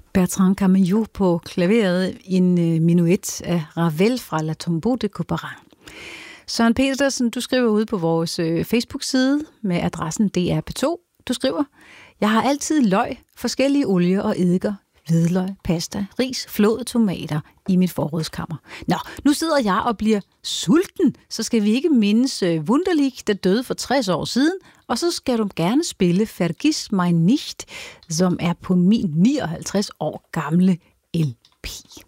Bertrand Cameillou på klaveret, en menuet af Ravel fra La Tombeau de Couperin. Søren Petersen, du skriver ude på vores Facebook-side med adressen DRP2. Du skriver, jeg har altid løg, forskellige olier og eddike, hvidløg, pasta, ris, flåede tomater i mit forrådskammer. Nå, nu sidder jeg og bliver sulten, så skal vi ikke mindes Wunderlich, der døde for 60 år siden, og så skal du gerne spille Vergiss mein nicht, som er på min 59 år gamle LP.